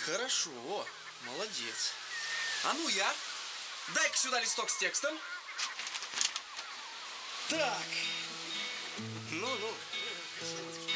Хорошо, молодец. А ну я, дай-ка сюда листок с текстом. Так. Ну-ну.